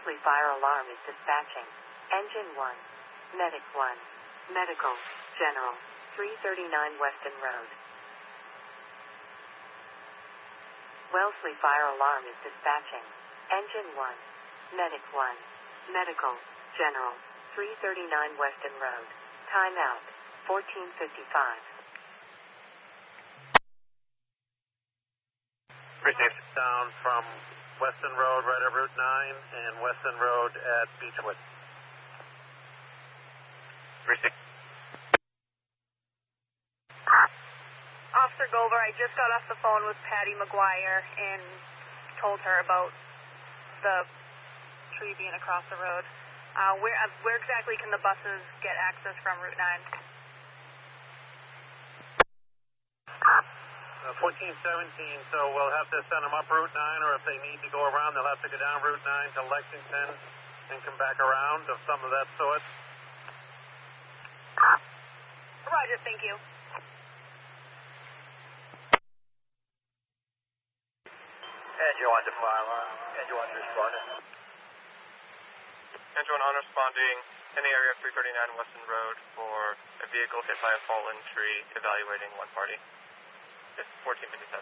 Wellesley fire alarm is dispatching. Engine 1. Medic 1. Medical. General. 339 Weston Road. Wellesley fire alarm is dispatching. Engine 1. Medic 1. Medical. General. 339 Weston Road. Timeout. 14:55. Received. Down from Weston Road right at Route 9 and Weston Road at Beechwood. Received. Officer Gover, I just got off the phone with Patty McGuire and told her about the tree being across the road. Where exactly can the buses get access from Route 9? 1417, so we'll have to send them up Route 9, or if they need to go around, they'll have to go down Route 9 to Lexington and come back around of some of that sort. Roger, thank you. Engine 1 to fire alarm. Engine 1 to responding. Engine 1 on responding in the area of 339 Weston Road for a vehicle hit by a fallen tree, evaluating one party. It's 14:57.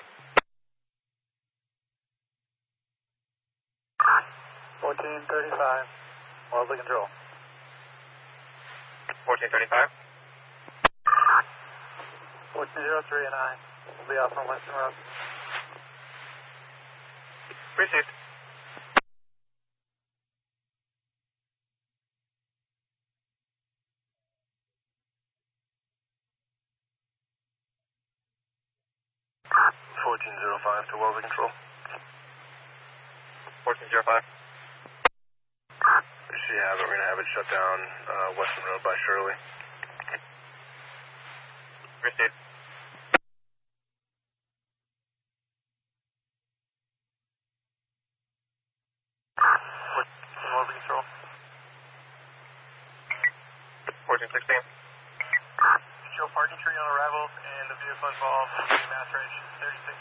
1435. Wellesley control. 14:35. 1403 and I will be off on Weston Road. Received. To Wellesley control. 14:05. We should have it. We're going to have it shut down Weston Road by Shirley. Received. Wellesley control. 14:16. Show parking tree on arrival and the vehicle involved. Mass range 36.